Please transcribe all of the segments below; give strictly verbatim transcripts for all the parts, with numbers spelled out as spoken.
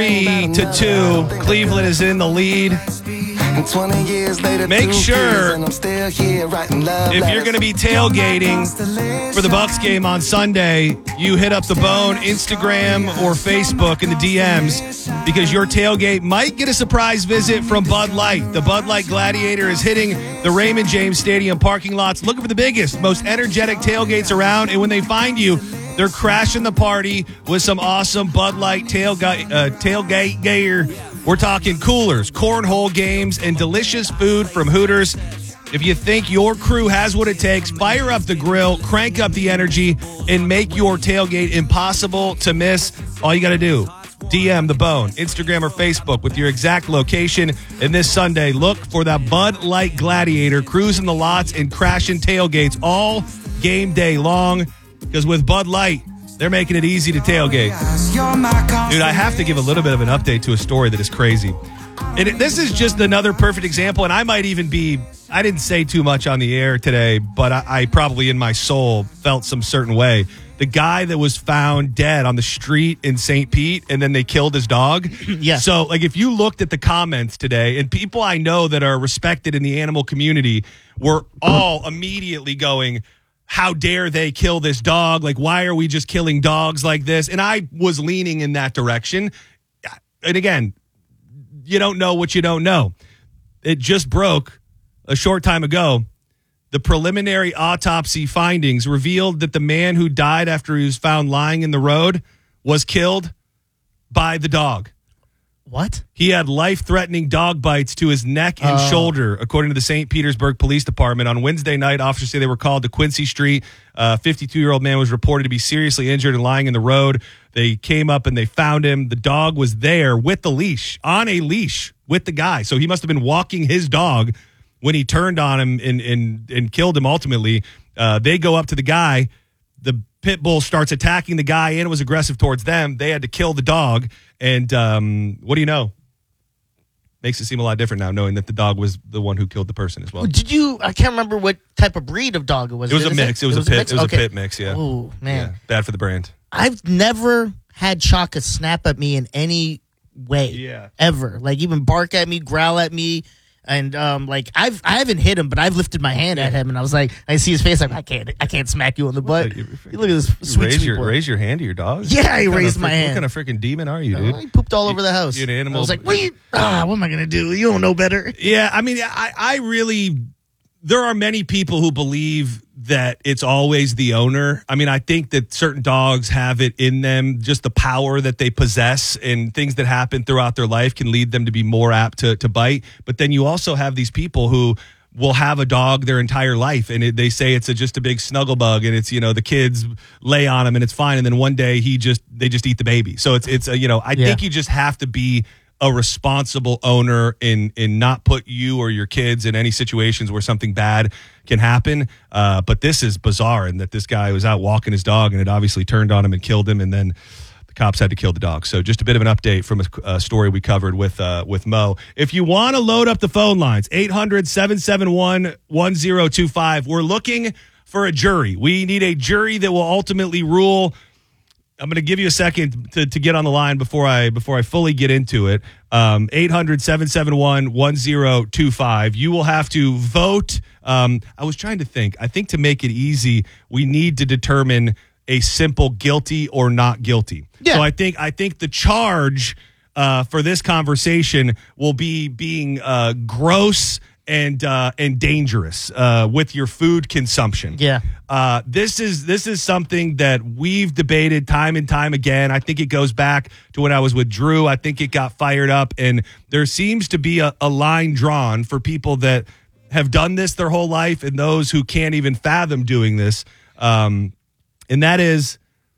Three to two. Cleveland is in the lead. Make sure if you're going to be tailgating for the Bucks game on Sunday, you hit up the Bone Instagram or Facebook in the D Ms because your tailgate might get a surprise visit from Bud Light. The Bud Light Gladiator is hitting the Raymond James Stadium parking lots looking for the biggest, most energetic tailgates around, and when they find you, they're crashing the party with some awesome Bud Light tailgate, uh, tailgate gear. We're talking coolers, cornhole games, and delicious food from Hooters. If you think your crew has what it takes, fire up the grill, crank up the energy, and make your tailgate impossible to miss. All you got to do, D M The Bone, Instagram or Facebook with your exact location. And this Sunday, look for that Bud Light Gladiator cruising the lots and crashing tailgates all game day long. Because with Bud Light, they're making it easy to tailgate. Dude, I have to give a little bit of an update to a story that is crazy. And it, this is just another perfect example, and I might even be, I didn't say too much on the air today, but I, I probably in my soul felt some certain way. The guy that was found dead on the street in Saint Pete, and then they killed his dog. Yeah. So, like, if you looked at the comments today, and people I know that are respected in the animal community were all immediately going, how dare they kill this dog? Like, why are we just killing dogs like this? And I was leaning in that direction. And again, you don't know what you don't know. It just broke a short time ago. The preliminary autopsy findings revealed that the man who died after he was found lying in the road was killed by the dog. What? He had life-threatening dog bites to his neck and Oh. shoulder, according to the Saint Petersburg Police Department. On Wednesday night, officers say they were called to Quincy Street. A fifty-two-year-old man was reported to be seriously injured and lying in the road. They came up and they found him. The dog was there with the leash, on a leash with the guy. So he must have been walking his dog when he turned on him and, and, and killed him ultimately. Uh, they go up to the guy. The pit bull starts attacking the guy and was aggressive towards them. They had to kill the dog. And um, what do you know? Makes it seem a lot different now, knowing that the dog was the one who killed the person as well. Did you? I can't remember what type of breed of dog it was. It was a Is mix. It was, it a pit. mix? It was Okay. a pit mix. Yeah. Oh man, Yeah. Bad for the brand. I've never had Chaka snap at me in any way. Yeah. Ever. Like even bark at me, growl at me. And um, like I've I haven't hit him, but I've lifted my hand at him, and I was like, I see his face, like I can't I can't smack you on the butt. You, You look at this you sweet, raise sweet your boy. raise your hand to your dog. Yeah, I What kind raised of my frick- hand. What kind of freaking demon are you, dude? Oh, he pooped all over the house. You're an animal. I was like, what, you, ah, what am I gonna do? You don't know better. Yeah, I mean, I, I really, there are many people who believe that it's always the owner. I mean, I think that certain dogs have it in them, just the power that they possess and things that happen throughout their life can lead them to be more apt to, to bite. But then you also have these people who will have a dog their entire life and it, they say it's a, just a big snuggle bug and it's, you know, the kids lay on him and it's fine. And then one day he just, they just eat the baby. So it's, it's a, you know, I Yeah. think you just have to be a responsible owner in in not put you or your kids in any situations where something bad can happen. Uh, but this is bizarre in that this guy was out walking his dog and it obviously turned on him and killed him. And then the cops had to kill the dog. So just a bit of an update from a, a story we covered with uh, with Mo. If you want to load up the phone lines, eight hundred, seven seven one, one zero two five. We're looking for a jury. We need a jury that will ultimately rule. I'm going to give you a second to, to get on the line before I before I fully get into it. Um, eight hundred, seven seven one, one zero two five. You will have to vote. Um, I was trying to think. I think to make it easy, we need to determine a simple guilty or not guilty. Yeah. So I think I think the charge uh, for this conversation will be being uh, gross and uh, and dangerous uh, with your food consumption. Yeah. Uh, this is this is something that we've debated time and time again. I think it goes back to when I was with Drew. I think it got fired up, and there seems to be a, a line drawn for people that have done this their whole life and those who can't even fathom doing this. Um, and that is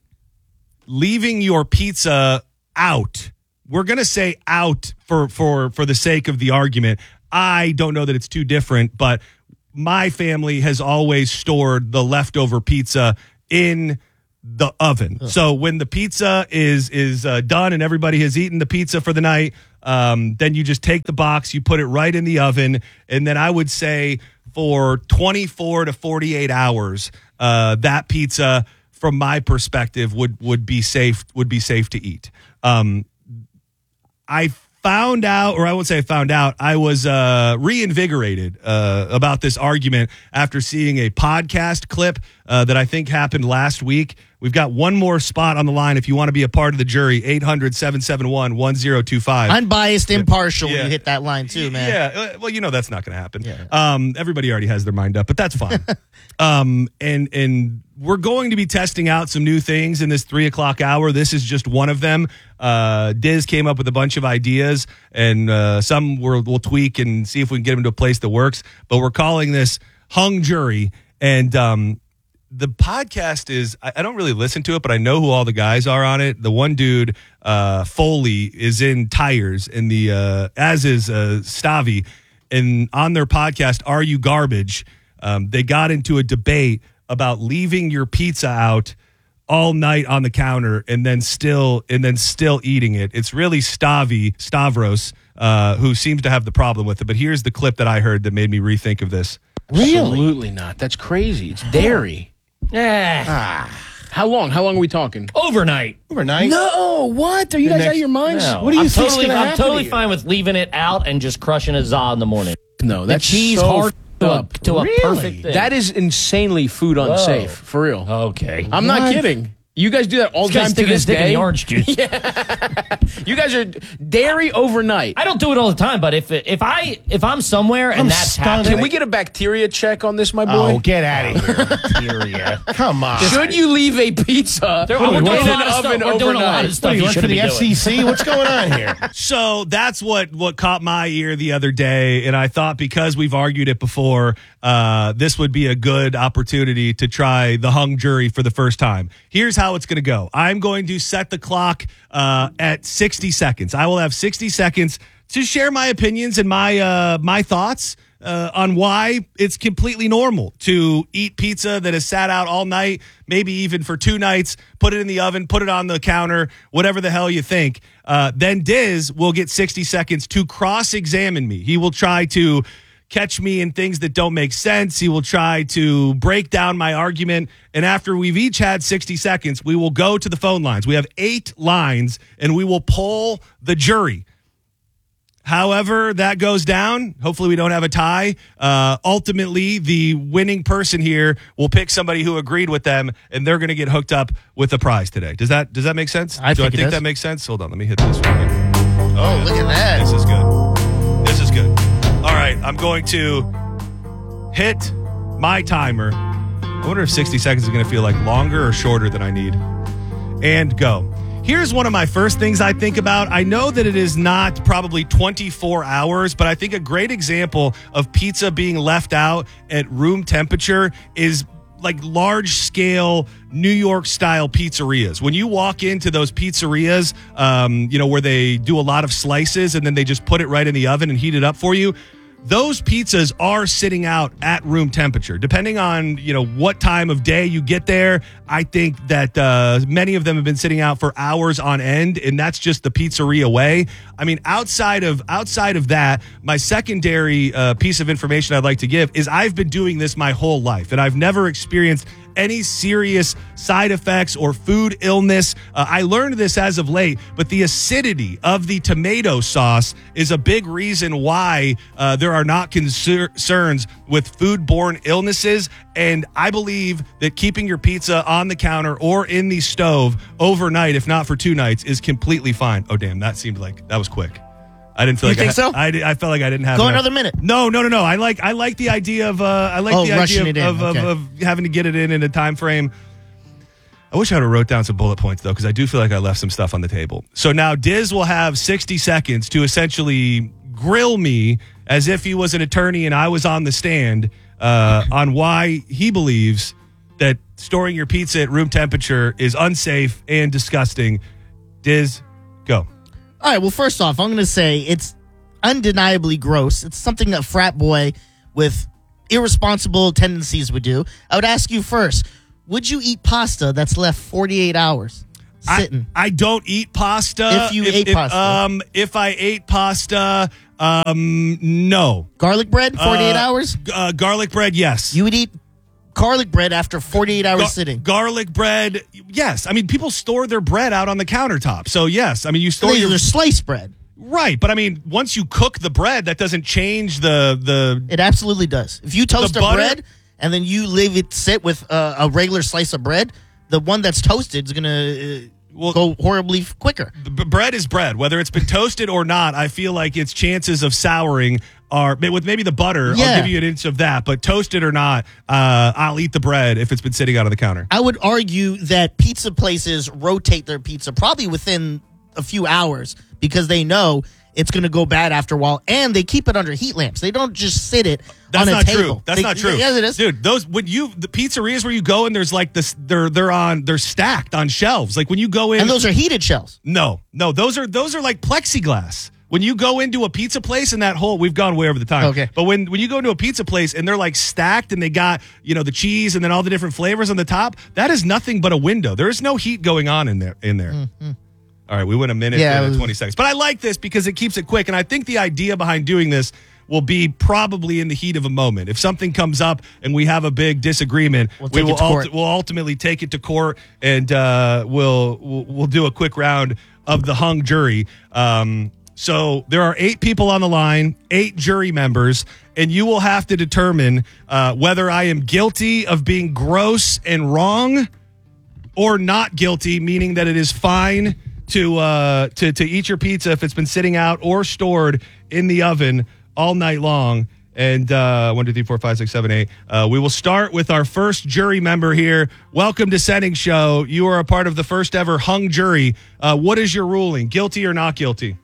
leaving your pizza out. We're going to say out for, for, for the sake of the argument. I don't know that it's too different, but my family has always stored the leftover pizza in the oven. Ugh. So when the pizza is is uh, done and everybody has eaten the pizza for the night, um, then you just take the box, you put it right in the oven, and then I would say for twenty-four to forty-eight hours, uh, that pizza, from my perspective, would would be safe would be safe to eat. Um, I found out, or I won't say I found out, I was uh, reinvigorated uh, about this argument after seeing a podcast clip uh, that I think happened last week. We've got one more spot on the line if you want to be a part of the jury, eight hundred, seven seven one, one zero two five. Unbiased, impartial yeah. when you hit that line too, man. Yeah, well, you know that's not going to happen. Yeah. Um, everybody already has their mind up, but that's fine. um, and and we're going to be testing out some new things in this three o'clock hour. This is just one of them. Uh, Diz came up with a bunch of ideas, and uh, some we're, we'll tweak and see if we can get them to a place that works. But we're calling this Hung Jury, and um, the podcast is, I, I don't really listen to it, but I know who all the guys are on it. The one dude, uh, Foley, is in Tires, and the uh, as is uh, Stavi. And on their podcast, Are You Garbage? Um, they got into a debate about leaving your pizza out all night on the counter and then still and then still eating it. It's really Stavi, Stavros, uh, who seems to have the problem with it. But here's the clip that I heard that made me rethink of this. Really? Absolutely not. That's crazy. It's dairy. Yeah. Ah. How long? How long are we talking? Overnight. Overnight? No. What? Are you The guys next, out of your minds? No. What do you I'm think totally, is going to I'm happen? totally fine with leaving it out and just crushing a za in the morning. No, that's the cheese so hard to, a, up. to a Really? perfect thing. That is insanely food unsafe. Whoa. For real. Okay. I'm What? not kidding. You guys do that all the This time guy's to this sticking his dick in day? the orange juice. Yeah. You guys are dairy overnight. I don't do it all the time, but if it, if I if I'm somewhere and I'm that's stunned. happening, Can we get a bacteria check on this, my boy? Oh, get out of here. bacteria. Come on. Should you leave a pizza There- in we're an doing a lot of stuff. oven We're doing a lot overnight? of stuff What, you you work for shouldn't the be F doing. C C? What's going on here? So that's what what caught my ear the other day, and I thought because we've argued it before, uh, this would be a good opportunity to try the Hung Jury for the first time. Here's how it's going to go. I'm going to set the clock uh, at sixty seconds. I will have sixty seconds to share my opinions and my uh, my thoughts uh, on why it's completely normal to eat pizza that has sat out all night, maybe even for two nights, put it in the oven, put it on the counter, whatever the hell you think. Uh, then Diz will get sixty seconds to cross-examine me. He will try to catch me in things that don't make sense. He will try to break down my argument. And after we've each had sixty seconds, we will go to the phone lines. We have eight lines, and we will poll the jury. However that goes down, hopefully we don't have a tie. Uh, ultimately, the winning person here will pick somebody who agreed with them, and they're going to get hooked up with a prize today. Does that does that make sense? I Do think I it think does. that makes sense? Hold on, let me hit this one. Oh, yeah. look at that. This is good. This is good. All right, I'm going to hit my timer. I wonder if sixty seconds is going to feel like longer or shorter than I need. And go. Here's one of my first things I think about. I know that it is not probably twenty-four hours, but I think a great example of pizza being left out at room temperature is like large scale New York style pizzerias. When you walk into those pizzerias, um, you know, where they do a lot of slices and then they just put it right in the oven and heat it up for you. Those pizzas are sitting out at room temperature. Depending on, you know, what time of day you get there, I think that uh, many of them have been sitting out for hours on end, and that's just the pizzeria way. I mean, outside of outside of that, my secondary uh, piece of information I'd like to give is I've been doing this my whole life, and I've never experienced any serious side effects or food illness. Uh, I learned this as of late, but the acidity of the tomato sauce is a big reason why uh, there are not concerns with foodborne illnesses. And I believe that keeping your pizza on the counter or in the stove overnight, if not for two nights, is completely fine. Oh, damn, that seemed like that was quick. I didn't feel You like think I, so? I, I felt like I didn't have Go enough. another minute. No, no, no, no. I like I like the idea of uh, I like Oh, the rushing idea it of, in. of, Okay. of, of having to get it in in a time frame. I wish I would have wrote down some bullet points though, because I do feel like I left some stuff on the table. So now Diz will have sixty seconds to essentially grill me as if he was an attorney and I was on the stand uh, on why he believes that storing your pizza at room temperature is unsafe and disgusting. Diz, go. All right, well, first off, I'm going to say it's undeniably gross. It's something that a frat boy with irresponsible tendencies would do. I would ask you first, would you eat pasta that's left forty-eight hours sitting? I, I don't eat pasta. If you ate pasta. Um, if I ate pasta, um, no. Garlic bread, forty-eight Uh, hours? Uh, garlic bread, yes. You would eat garlic bread after forty-eight hours Gar- sitting. Garlic bread, yes. I mean, people store their bread out on the countertop. So, yes. I mean, you store These your... are sliced bread. Right, but I mean, once you cook the bread, that doesn't change the the. It absolutely does. If you toast The a butter- bread and then you leave it sit with uh, a regular slice of bread, the one that's toasted is going to uh, Well- go horribly f- quicker. B- bread is bread, whether it's been toasted or not. I feel like its chances of souring are with maybe the butter. I'll Yeah. give you an inch of that, but toasted or not, uh, I'll eat the bread if it's been sitting out on the counter. I would argue that pizza places rotate their pizza probably within a few hours because they know it's going to go bad after a while, and they keep it under heat lamps. They don't just sit it That's on a not table. true. That's They- not true. Yes, it is. Dude, those when you the pizzerias where you go and there's like this they're they're on they're stacked on shelves. Like when you go in And those are heated shells. No, no, those are those are like plexiglass. When you go into a pizza place and that whole we've gone way over the time. Okay. But when when you go into a pizza place and they're like stacked and they got, you know, the cheese and then all the different flavors on the top, that is nothing but a window. There is no heat going on in there in there. Mm-hmm. All right, we went a minute Yeah, and it was- twenty seconds. But I like this because it keeps it quick. And I think the idea behind doing this will be probably in the heat of a moment. If something comes up and we have a big disagreement, We'll we take it will to court. ulti- we'll ultimately take it to court and uh, we'll, we'll we'll do a quick round of the hung jury. Um, so there are eight people on the line, eight jury members, and you will have to determine uh, whether I am guilty of being gross and wrong or not guilty, meaning that it is fine to uh, to to eat your pizza if it's been sitting out or stored in the oven all night long. And uh, one, two, three, four, five, six, seven, eight. Uh, we will start with our first jury member here. Welcome to Setting Show. You are a part of the first ever hung jury. Uh, what is your ruling? Guilty or not guilty?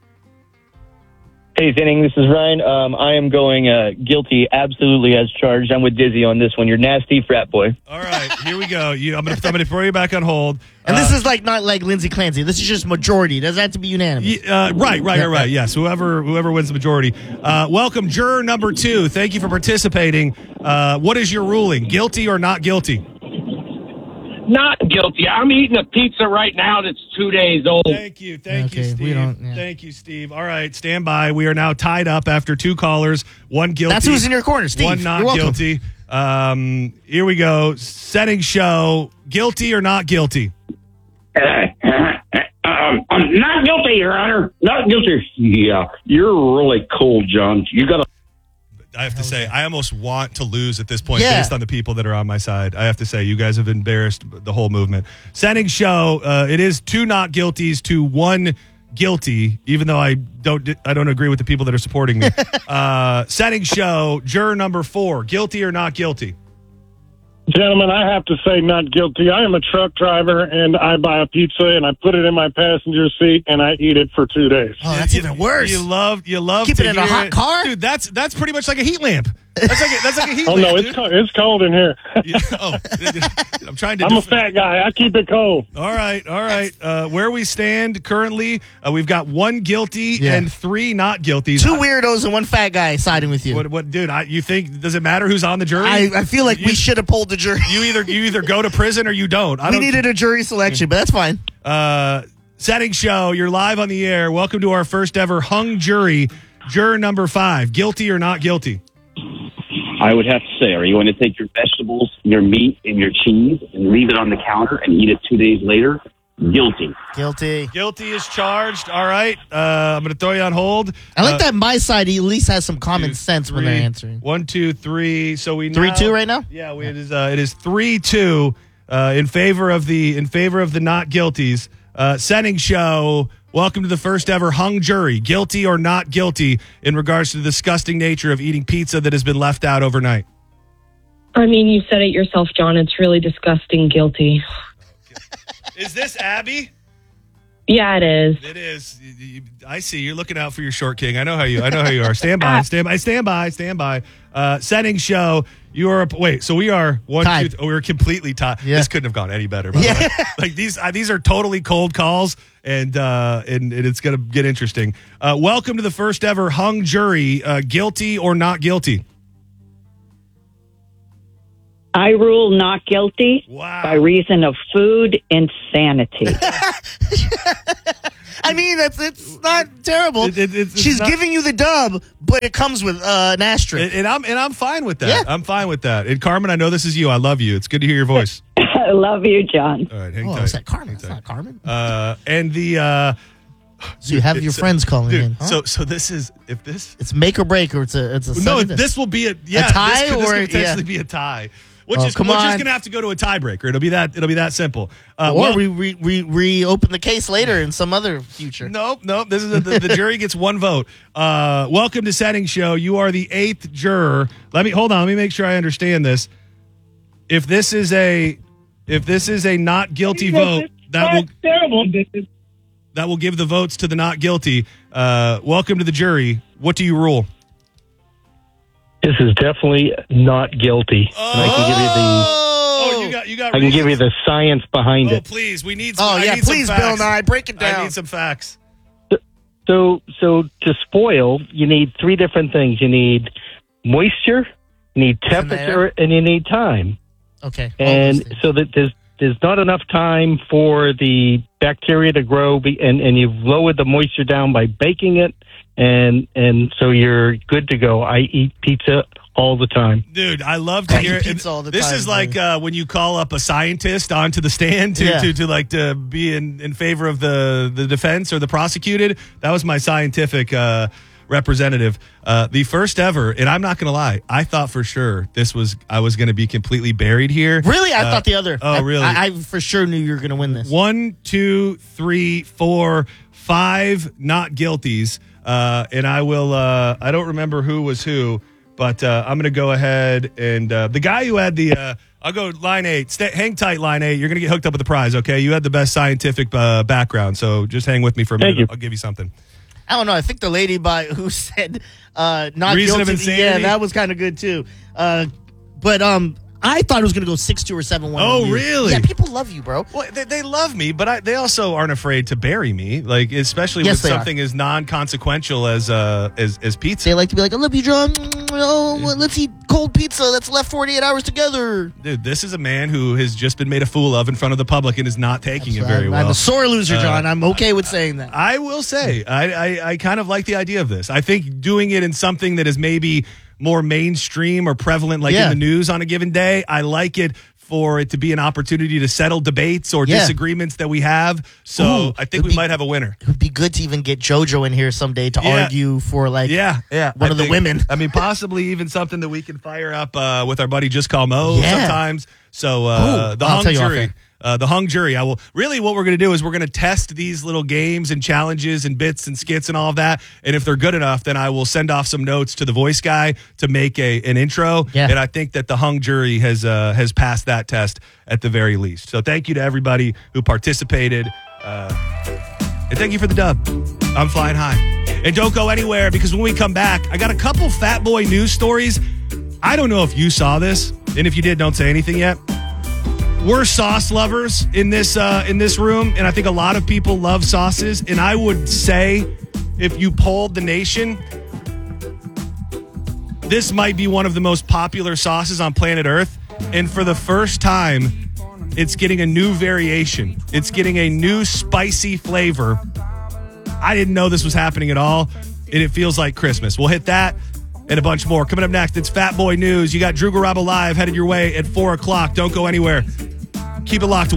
Hey, Zinning, this is Ryan. Um, I am going uh, guilty, absolutely as charged. I'm with Dizzy on this one. You're nasty frat boy. All right, here we go. You, I'm going to I'm going to throw you back on hold. And Uh, this is like not like Lindsey Clancy. This is just majority. It doesn't have to be unanimous. Ye- Uh, right, right, Yeah, right, right. yeah. Yes, whoever whoever wins the majority. Uh, welcome, juror number two. Thank you for participating. Uh, what is your ruling? Guilty or not guilty? Not guilty. I'm eating a pizza right now that's two days old. Thank you, thank you, Okay, Steve. we don't- yeah. Thank you, Steve. All right, stand by. We are now tied up after two callers. One guilty. That's who's in your corner, Steve. One not You're welcome. guilty. Um, here we go. Setting show. Guilty or not guilty? Uh, um, I'm not guilty, Your Honor. Not guilty. Yeah, you're really cool, John. You got to. I have to say, I almost want to lose at this point Yeah. based on the people that are on my side. I have to say, you guys have embarrassed the whole movement. Setting show, uh, it is two not guilties to one guilty, even though I don't I don't agree with the people that are supporting me. uh, setting show, juror number four, guilty or not guilty? Gentlemen, I have to say not guilty. I am a truck driver, and I buy a pizza, and I put it in my passenger seat, and I eat it for two days. Oh, that's You- even worse. You love you love Keep to it in a hear hot car? dude. That's that's pretty much like a heat lamp. That's like a, that's like a heat Oh, lamp. no, it's dude. cold, it's cold in here. Yeah, oh, I'm trying to. I'm a def- fat guy. I keep it cold. All right, all right. Uh, where we stand currently, uh, we've got one guilty Yeah. and three not guilty. Two weirdos and one fat guy siding with you. What, what, dude? I, you think does it matter who's on the jury? I, I feel like You- we should have pulled the jury. You either you either go to prison or you don't. I we don't. needed a jury selection, but that's fine. Uh, setting show. You're live on the air. Welcome to our first ever hung jury. Juror number five. Guilty or not guilty? I would have to say, are you going to take your vegetables, your meat, and your cheese and leave it on the counter and eat it two days later? Guilty. Guilty. Guilty is charged. All right. Uh, I'm going to throw you on hold. I like Uh, that my side at least has some common two, sense when three. they're answering. One, two, three. So we Three now- two right now? Yeah, we, it is. Uh, it is three two uh, in favor of the in favor of the not guilties. Uh, setting show. Welcome to the first ever hung jury. Guilty or not guilty in regards to the disgusting nature of eating pizza that has been left out overnight. I mean, you said it yourself, John. It's really disgusting. Guilty. Is this Abby? Yeah, it is. It is. You- you- I see. You're looking out for your short king. I know how you. I know how you are. Stand by. Stand by. Stand by. Stand by. Uh, setting show. You are. Wait. So we are one. Tied. Two, oh, we're completely tied. Yeah. This couldn't have gone any better. By Yeah. the way. Like these. Uh, these are totally cold calls, and uh, and, and it's gonna get interesting. Uh, welcome to the first ever hung jury. Uh, guilty or not guilty? I rule not guilty Wow. by reason of food insanity. I mean, that's it's not terrible. It- it- it's- it's She's not- giving you the dub, but it comes with uh, an asterisk. And, and I'm and I'm fine with that. Yeah. I'm fine with that. And Carmen, I know this is you. I love you. It's good to hear your voice. I love you, John. All right. Hang oh, tight. is that Carmen? Hang That's tight. not Carmen. Uh, and the uh, So you have your So- friends calling dude, in. Huh? So so this is if this it's make or break, or it's a it's a no sudden- this will be a yeah a tie this could, this or could potentially yeah. be a tie. Which Oh, is come we're on. just gonna have to go to a tiebreaker. It'll be that it'll be that simple. Uh, or well- we re, re, reopen the case later in some other future. Nope, nope. This is a, the, the jury gets one vote. Uh, welcome to Setting Show. You are the eighth juror. Let me hold on. Let me make sure I understand this. If this is a if this is a not guilty vote, that will terrible. that will give the votes to the not guilty. Uh, welcome to the jury. What do you rule? This is definitely not guilty. And I can give you the Oh, you got you got. I can give you reasons? the science behind Oh, it. please. We need. Some, Oh I yeah, need some please, facts. Bill Nye, break it I down. need some facts. So, so to spoil, you need three different things. You need moisture, you need Some temperature, air. and you need time. Okay, all And those things. so that there's there's not enough time for the bacteria to grow, be, and and you've lowered the moisture down by baking it, and and so you're good to go. I eat pizza all the time. Dude, I love to I eat hear pizza all the this time, is like buddy. uh, when you call up a scientist onto the stand to, Yeah. to, to like to be in, in favor of the, the defense or the prosecuted. That was my scientific uh, representative. Uh, the first ever, and I'm not going to lie, I thought for sure this was I was going to be completely buried here. Really, I Uh, thought the other. Oh, I- really? I, I for sure knew you were going to win this. One, two, three, four, five not guilties. Uh, and I will, uh, I don't remember who was who, but uh, I'm going to go ahead and uh, the guy who had the, uh, I'll go line eight. Stay, hang tight, line eight. You're going to get hooked up with the prize, okay? You had the best scientific uh, background, so just hang with me for a minute. Thank you. I'll give you something. I don't know. I think the lady by who said uh, not Reason of guilty. insanity? Yeah, that was kind of good too. Uh, but um, I thought it was going to go six two or seven one. Oh, on you. really? Yeah, people love you, bro. Well, they, they love me, but I, they also aren't afraid to bury me, like especially Yes, with they are. something as non-consequential as uh, as as pizza. They like to be like, I love you, John. Oh, well, let's eat cold pizza that's left forty-eight hours together. Dude, this is a man who has just been made a fool of in front of the public and is not taking it very I'm, well. I'm a sore loser, Uh, John. I'm okay with saying that. I will say, I, I, I kind of like the idea of this. I think doing it in something that is maybe more mainstream or prevalent, like Yeah. in the news on a given day, I like it for it to be an opportunity to settle debates or Yeah. disagreements that we have. So Ooh, I think it'd we be- might have a winner. It would be good to even get JoJo in here someday to Yeah. argue for like Yeah, yeah. one I of the think- women. I mean, possibly even something that we can fire up uh, with our buddy Just Call Mo Yeah. sometimes. So uh, Ooh, the I'll hung tell you off jury. air. Uh, the hung jury. I will really. What we're going to do is we're going to test these little games and challenges and bits and skits and all of that. And if they're good enough, then I will send off some notes to the voice guy to make a an intro. Yeah. And I think that the hung jury has uh, has passed that test at the very least. So thank you to everybody who participated. Uh, and thank you for the dub. I'm flying high. And don't go anywhere because when we come back, I got a couple Fat Boy news stories. I don't know if you saw this, and if you did, don't say anything yet. We're sauce lovers in this uh, in this room, and I think a lot of people love sauces. And I would say, if you polled the nation, this might be one of the most popular sauces on planet Earth. And for the first time, it's getting a new variation. It's getting a new spicy flavor. I didn't know this was happening at all, and it feels like Christmas. We'll hit that and a bunch more. Coming up next, it's Fat Boy News. You got Drew Garabo Live headed your way at four o'clock. Don't go anywhere. Keep it locked.